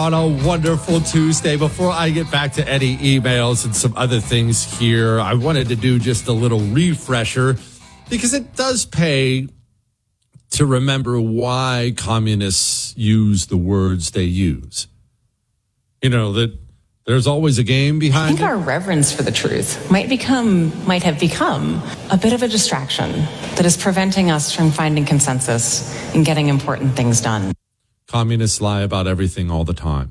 on a wonderful Tuesday. Before I get back to any emails and some other things here, I wanted to do just a little refresher because it does pay to remember why communists use the words they use. You know, that there's always a game behind I think our reverence for the truth might have become a bit of a distraction that is preventing us from finding consensus and getting important things done. Communists lie about everything all the time.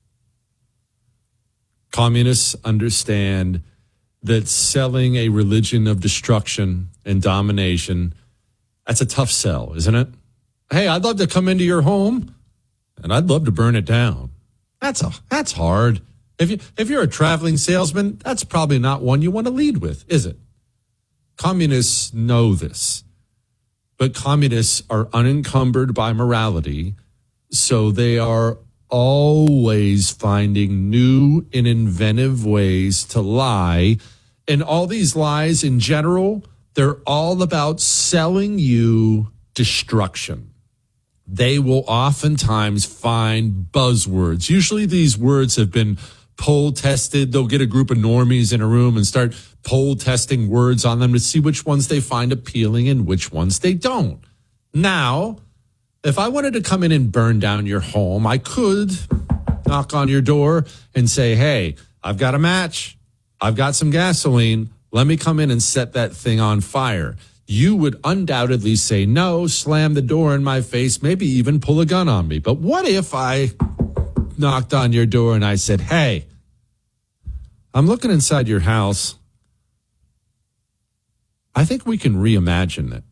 Communists understand that selling a religion of destruction and domination, that's a tough sell, isn't it? Hey, I'd love to come into your home and I'd love to burn it down. That's hard. If you're a traveling salesman, that's probably not one you want to lead with, is it? Communists know this, but communists are unencumbered by morality, so they are always finding new and inventive ways to lie. And all these lies in general, they're all about selling you destruction. They will oftentimes find buzzwords. Usually these words have been poll tested. They'll get a group of normies in a room and start poll testing words on them to see which ones they find appealing and which ones they don't. Now, if I wanted to come in and burn down your home, I could knock on your door and say, hey, I've got a match. I've got some gasoline. Let me come in and set that thing on fire. You would undoubtedly say no, slam the door in my face, maybe even pull a gun on me. But what if I knocked on your door and I said, hey, I'm looking inside your house. I think we can reimagine it.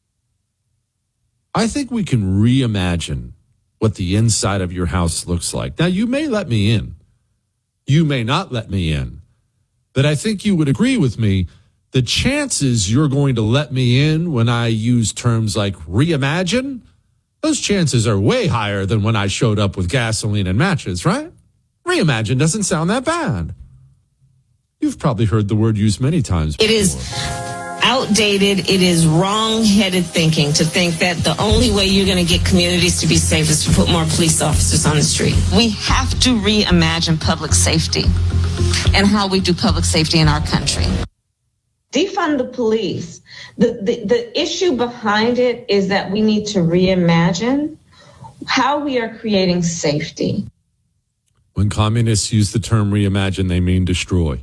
I think we can reimagine what the inside of your house looks like. Now, you may let me in. You may not let me in. But I think you would agree with me, the chances you're going to let me in when I use terms like reimagine, those chances are way higher than when I showed up with gasoline and matches, right? Reimagine doesn't sound that bad. You've probably heard the word used many times before. It is outdated. It is wrong-headed thinking to think that the only way you're going to get communities to be safe is to put more police officers on the street. We have to reimagine public safety and how we do public safety in our country. Defund the police. The issue behind it is that we need to reimagine how we are creating safety. When communists use the term reimagine, they mean destroy.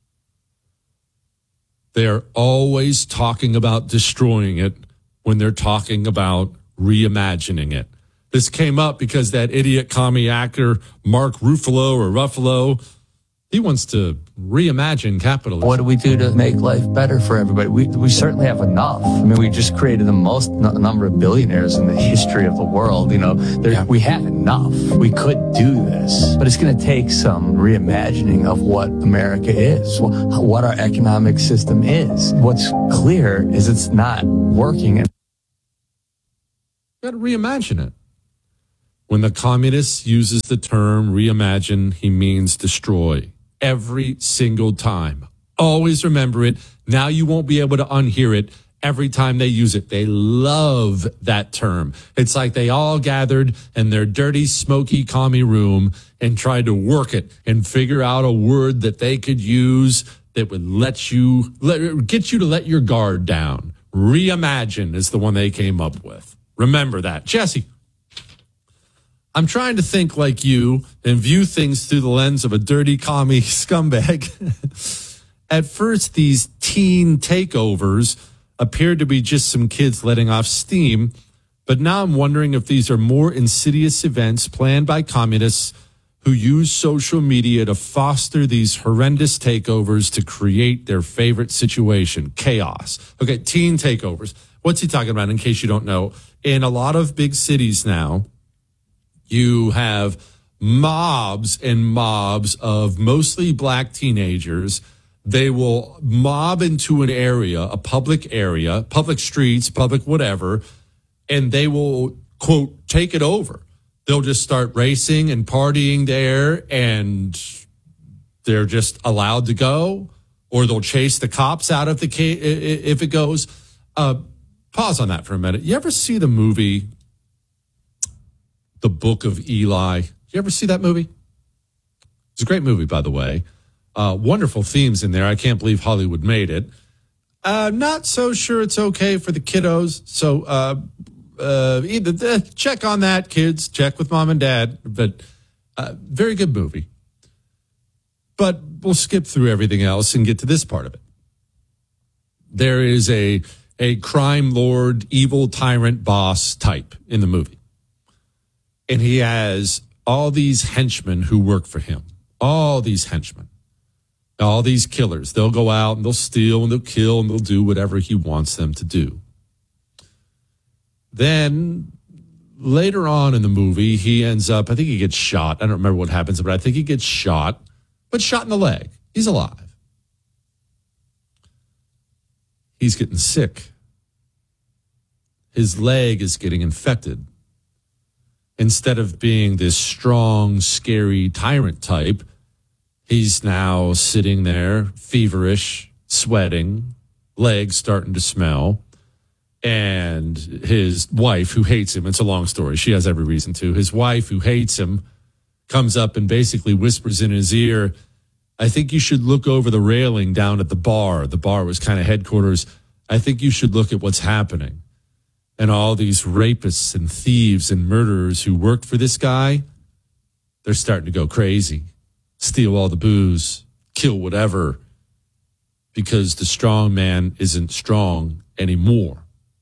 They are always talking about destroying it when they're talking about reimagining it. This came up because that idiot commie actor, Mark Ruffalo, he wants to reimagine capitalism. What do we do to make life better for everybody? We certainly have enough. I mean, we just created the most number of billionaires in the history of the world. You know, we have enough. We could do this, but it's going to take some reimagining of what America is, what our economic system is. What's clear is it's not working. You got to reimagine it. When the communist uses the term reimagine, he means destroy. Every single time. Always remember it. Now you won't be able to unhear it every time they use it. They love that term. It's like they all gathered in their dirty, smoky, commie room and tried to work it and figure out a word that they could use that would get you to let your guard down. Reimagine is the one they came up with. Remember that. Jesse. I'm trying to think like you and view things through the lens of a dirty commie scumbag. At first, these teen takeovers appeared to be just some kids letting off steam, but now I'm wondering if these are more insidious events planned by communists who use social media to foster these horrendous takeovers to create their favorite situation, chaos. Okay, teen takeovers. What's he talking about, in case you don't know? In a lot of big cities now, you have mobs and mobs of mostly black teenagers. They will mob into an area, a public area, public streets, public whatever, and they will, quote, take it over. They'll just start racing and partying there, and they're just allowed to go, or they'll chase the cops out of if it goes. Pause on that for a minute. You ever see the movie The Book of Eli? You ever see that movie? It's a great movie, by the way. Wonderful themes in there. I can't believe Hollywood made it. Not so sure it's okay for the kiddos. So either check on that, kids. Check with mom and dad. But very good movie. But we'll skip through everything else and get to this part of it. There is a crime lord, evil tyrant boss type in the movie. And he has all these henchmen who work for him. All these henchmen. All these killers. They'll go out and they'll steal and they'll kill and they'll do whatever he wants them to do. Then later on in the movie, he ends up, I think he gets shot. I don't remember what happens, but I think he gets shot, but shot in the leg. He's alive. He's getting sick. His leg is getting infected. Instead of being this strong, scary tyrant type, he's now sitting there, feverish, sweating, legs starting to smell. And his wife, who hates him, it's a long story. She has every reason to. His wife, who hates him, comes up and basically whispers in his ear, I think you should look over the railing down at the bar. The bar was kind of headquarters. I think you should look at what's happening. And all these rapists and thieves and murderers who worked for this guy, they're starting to go crazy. Steal all the booze, kill whatever, because the strong man isn't strong anymore.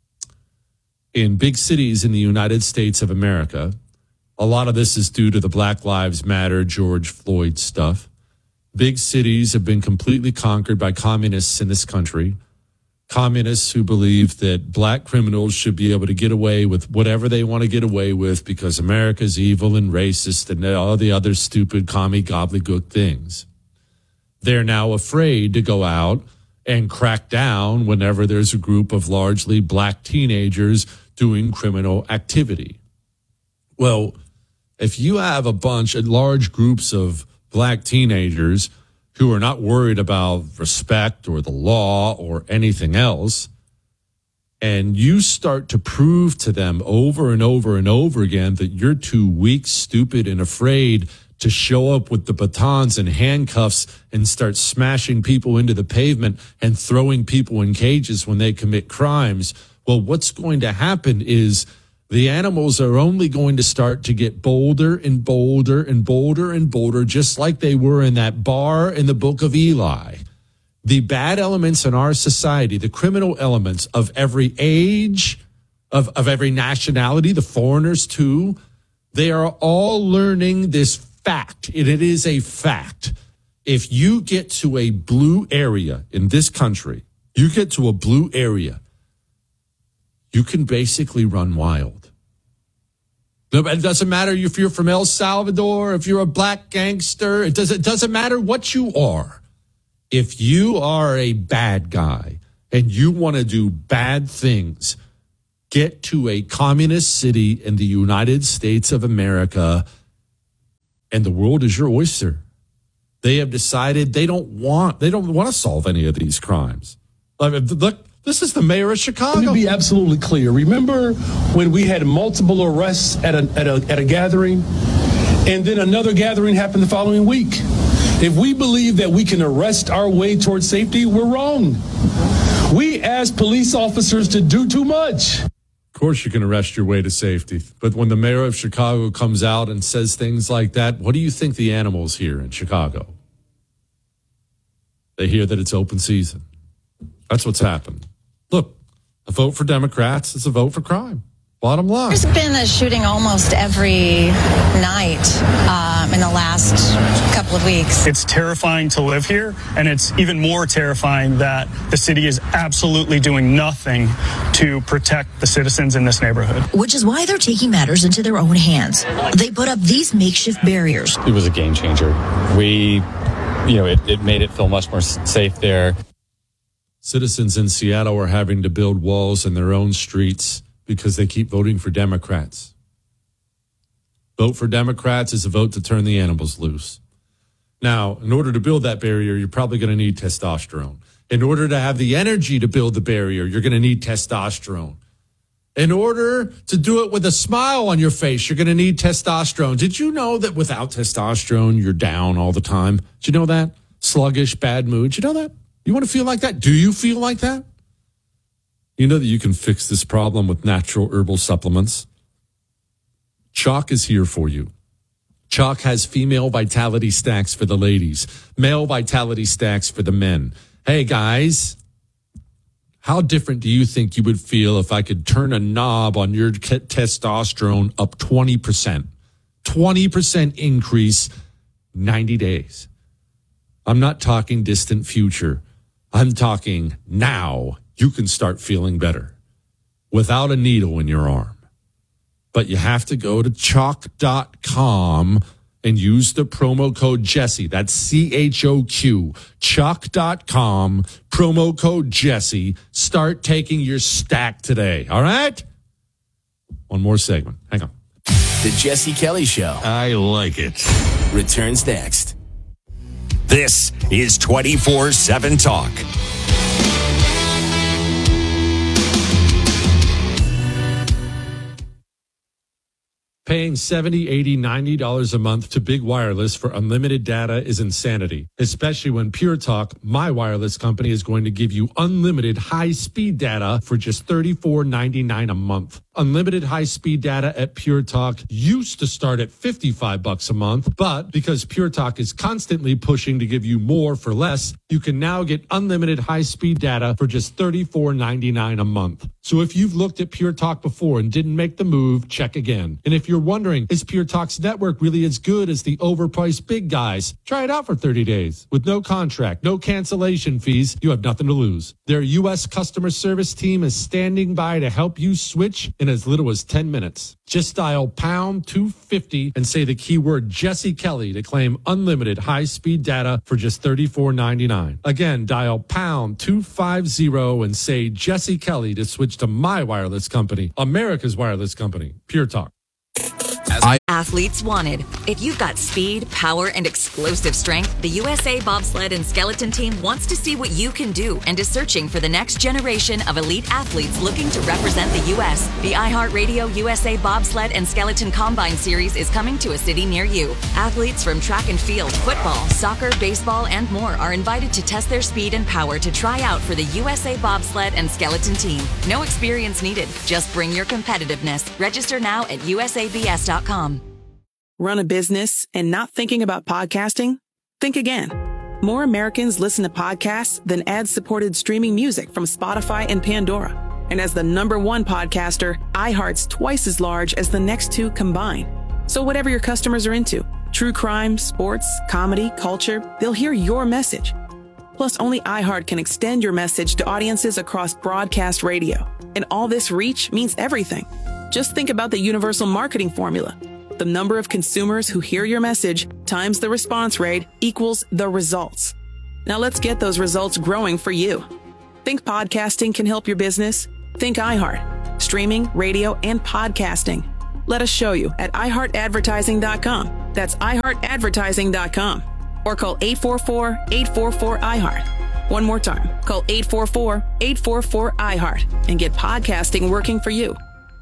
In big cities in the United States of America, a lot of this is due to the Black Lives Matter, George Floyd stuff. Big cities have been completely conquered by communists in this country. Communists who believe that black criminals should be able to get away with whatever they want to get away with because America's evil and racist and all the other stupid commie gobbledygook things. They're now afraid to go out and crack down whenever there's a group of largely black teenagers doing criminal activity. Well, if you have a bunch of large groups of black teenagers who are not worried about respect or the law or anything else, and you start to prove to them over and over and over again that you're too weak, stupid, and afraid to show up with the batons and handcuffs and start smashing people into the pavement and throwing people in cages when they commit crimes, well, what's going to happen is the animals are only going to start to get bolder and bolder and bolder and bolder, just like they were in that bar in the book of Eli. The bad elements in our society, the criminal elements of every age, of every nationality, the foreigners too, they are all learning this fact. It is a fact. If you get to a blue area in this country, you get to a blue area, you can basically run wild. It doesn't matter if you're from El Salvador, if you're a black gangster. It doesn't matter what you are. If you are a bad guy and you want to do bad things, get to a communist city in the United States of America, and the world is your oyster. They have decided they don't want to solve any of these crimes. I mean, look. This is the mayor of Chicago. Let me be absolutely clear. Remember when we had multiple arrests at a gathering, and then another gathering happened the following week? If we believe that we can arrest our way towards safety, we're wrong. We ask police officers to do too much. Of course you can arrest your way to safety. But when the mayor of Chicago comes out and says things like that, what do you think the animals hear in Chicago? They hear that it's open season. That's what's happened. Look, a vote for Democrats is a vote for crime. Bottom line. There's been a shooting almost every night in the last couple of weeks. It's terrifying to live here, and it's even more terrifying that the city is absolutely doing nothing to protect the citizens in this neighborhood. Which is why they're taking matters into their own hands. They put up these makeshift barriers. It was a game changer. It made it feel much more safe there. Citizens in Seattle are having to build walls in their own streets because they keep voting for Democrats. Vote for Democrats is a vote to turn the animals loose. Now, in order to build that barrier, you're probably going to need testosterone. In order to have the energy to build the barrier, you're going to need testosterone. In order to do it with a smile on your face, you're going to need testosterone. Did you know that without testosterone, you're down all the time? Did you know that? Sluggish, bad mood. Did you know that? You want to feel like that? Do you feel like that? You know that you can fix this problem with natural herbal supplements. Chalk is here for you. Chalk has female vitality stacks for the ladies, male vitality stacks for the men. Hey, guys. How different do you think you would feel if I could turn a knob on your testosterone up 20%? 20% increase, 90 days. I'm not talking distant future. I'm talking now. You can start feeling better without a needle in your arm. But you have to go to chalk.com and use the promo code Jesse. That's CHOQ. Chalk.com, promo code Jesse. Start taking your stack today. All right? One more segment. Hang on. The Jesse Kelly Show. I like it. Returns next. This is 24/7 Talk. Paying $70, $80, $90 a month to Big Wireless for unlimited data is insanity, especially when Pure Talk, my wireless company, is going to give you unlimited high-speed data for just $34.99 a month. Unlimited high-speed data at Pure Talk used to start at $55 a month, but because Pure Talk is constantly pushing to give you more for less, you can now get unlimited high-speed data for just $34.99 a month. So if you've looked at Pure Talk before and didn't make the move, check again. And if you're wondering, is Pure Talk's network really as good as the overpriced big guys? Try it out for 30 days. With no contract, no cancellation fees, you have nothing to lose. Their U.S. customer service team is standing by to help you switch in as little as 10 minutes. Just dial pound 250 and say the keyword Jesse Kelly to claim unlimited high-speed data for just $34.99. Again, dial pound 250 and say Jesse Kelly to switch to my wireless company, America's wireless company, Pure Talk. Athletes wanted. If you've got speed, power, and explosive strength, the USA Bobsled and Skeleton Team wants to see what you can do and is searching for the next generation of elite athletes looking to represent the U.S. The iHeartRadio USA Bobsled and Skeleton Combine Series is coming to a city near you. Athletes from track and field, football, soccer, baseball, and more are invited to test their speed and power to try out for the USA Bobsled and Skeleton Team. No experience needed. Just bring your competitiveness. Register now at usabs.com. Run a business and not thinking about podcasting? Think again. More Americans listen to podcasts than ad-supported streaming music from Spotify and Pandora. And as the #1 podcaster, iHeart's twice as large as the next two combined. So whatever your customers are into, true crime, sports, comedy, culture, they'll hear your message. Plus, only iHeart can extend your message to audiences across broadcast radio. And all this reach means everything. Just think about the universal marketing formula. The number of consumers who hear your message times the response rate equals the results. Now let's get those results growing for you. Think podcasting can help your business? Think iHeart. Streaming, radio, and podcasting. Let us show you at iHeartAdvertising.com. That's iHeartAdvertising.com. Or call 844-844-iHeart. One more time. Call 844-844-iHeart and get podcasting working for you.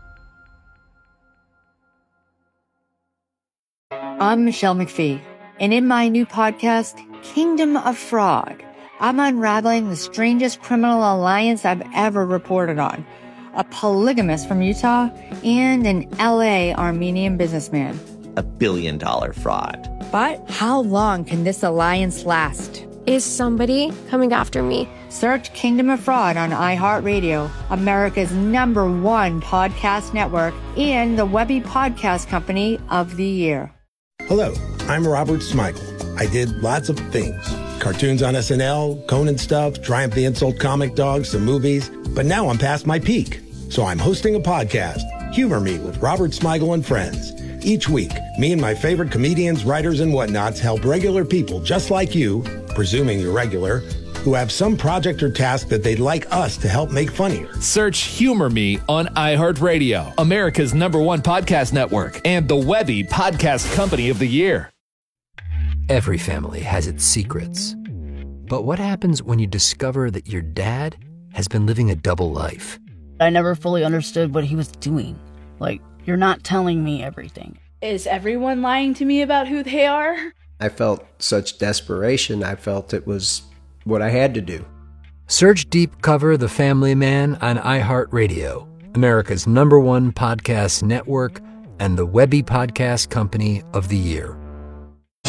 I'm Michelle McPhee, and in my new podcast, Kingdom of Fraud, I'm unraveling the strangest criminal alliance I've ever reported on. A polygamist from Utah and an LA Armenian businessman. $1 billion fraud. But how long can this alliance last? Is somebody coming after me? Search Kingdom of Fraud on iHeartRadio, America's #1 podcast network, and the Webby Podcast Company of the Year. Hello, I'm Robert Smigel. I did lots of things. Cartoons on SNL, Conan stuff, Triumph the Insult Comic Dog, some movies. But now I'm past my peak. So I'm hosting a podcast, Humor Me with Robert Smigel and Friends. Each week, me and my favorite comedians, writers, and whatnots help regular people just like you, presuming you're regular, who have some project or task that they'd like us to help make funnier. Search Humor Me on iHeartRadio, America's #1 podcast network, and the Webby Podcast Company of the Year. Every family has its secrets. But what happens when you discover that your dad has been living a double life? I never fully understood what he was doing. Like, you're not telling me everything. Is everyone lying to me about who they are? I felt such desperation. I felt it was what I had to do. Search Deep Cover The Family Man on iHeartRadio, America's #1 podcast network and the Webby Podcast Company of the Year.